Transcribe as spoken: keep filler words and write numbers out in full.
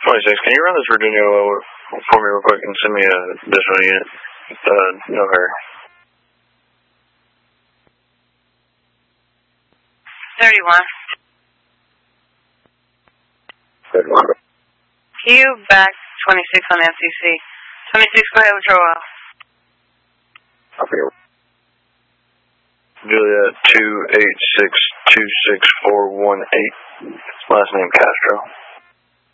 twenty-six, can you run this Virginia over for me real quick and send me a additional unit? Uh, no hurry. thirty-one. thirty-one. Q back twenty-six on M C C. twenty-six, go ahead with your oil. Okay. Juliet two eight six two six four one eight. Last name Castro.